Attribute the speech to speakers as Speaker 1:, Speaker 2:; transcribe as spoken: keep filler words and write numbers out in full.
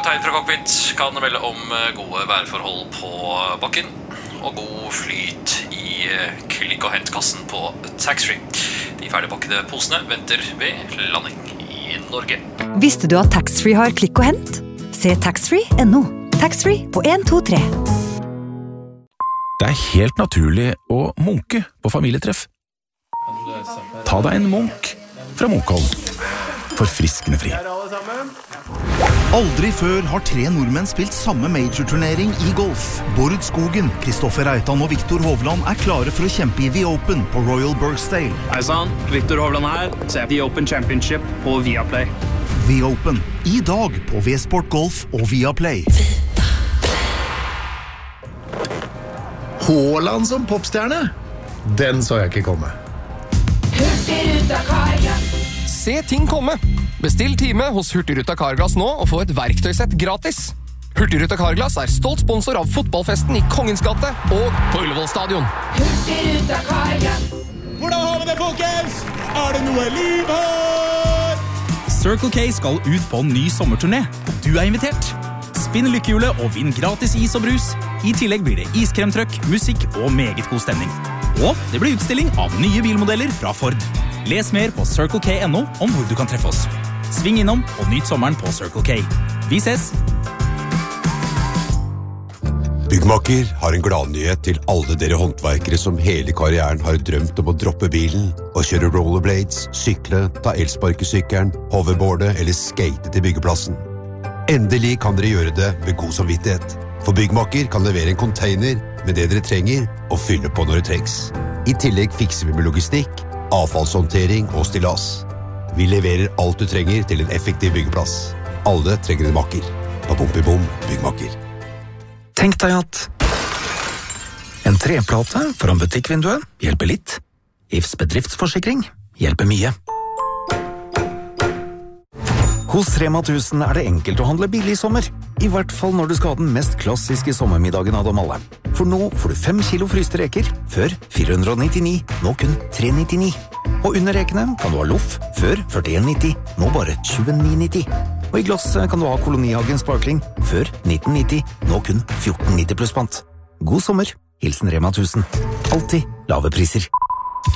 Speaker 1: kaptein fra cockpit kan melde om gode værforhold på bakken og god flyt i klikk- og hentkassen på taxfree. De ferdigpakkede posene venter ved landing i Norge.
Speaker 2: Visste du at taxfree har klikk og hent? Se taxfree punktum no. Taxfree på en to tre.
Speaker 3: Det er helt naturlig å munke på familietreff. Ta deg en munk fra Munkholm. Forfriskende fri.
Speaker 4: Aldri før har tre nordmenn spilt samme major-turnering i golf. Bård Skogen, Kristoffer Reitan og Victor Hovland er klare for å kjempe i The Open på Royal Birkdale.
Speaker 5: Hei sann, Victor Hovland her. Se The Open Championship på Viaplay.
Speaker 4: The Open, i dag på V-Sport Golf og Viaplay.
Speaker 6: Haaland som popstjerne? Den så jeg ikke komme.
Speaker 7: Hurtigruta Carglass.
Speaker 8: Se ting komme. Bestill time hos Hurtigruta Carglass nå og få et verktøysett gratis. Hurtigruta Carglass er stolt sponsor av fotballfesten i Kongens gate og på Ullevål stadion.
Speaker 7: Hurtigruta Carglass.
Speaker 9: Hvordan har vi det, folkens? Er det noe liv her? Circle K skal ut på en ny sommerturné, og du er invitert. Spinn lykkehjulet og vinn gratis is og brus. I tillegg blir det iskremtrøkk, musikk og meget god stemning. Og det blir utstilling av nye bilmodeller fra Ford. Les mer på circle k punktum no om hvor du kan treffe oss. Sving innom og nyt sommeren på Circle K. Vi ses!
Speaker 10: Byggmakker har en gladnyhet til alle dere håndverkere som hele karrieren har drømt om å droppe bilen og kjøre rollerblades, sykle, ta elsparkesykkelen, hoverboarde eller skate til byggeplassen. Endelig kan dere gjøre det med god samvittighet. For Byggmakker kan levere en container med det dere trenger og fylle på når det trengs. I tillegg fikser vi med logistikk, avfallshåndtering og stillas. Vi leverer alt du trenger til en effektiv byggeplass. Alle trenger en makker. På Pompibom Byggmakker.
Speaker 3: Tenk deg at en treplate foran butikkvinduet hjelper litt. I F S bedriftsforsikring hjelper mye. Hos Rema tusen er det enkelt å handle billig i sommer. I hvert fall når du skal ha den mest klassiske sommermiddagen av dem alle. For nå får du fem kilo fryste reker, før fire hundre nittini, nå kun tre nittini. Og under rekene kan du ha loff, før førtien nitti, nå bare tjueni nitti. Og i glass kan du ha Kolonihagen Sparkling, før nitten nitti, nå kun fjorten nitti pluss pant. God sommer, hilsen Rema tusen. Alltid lave priser.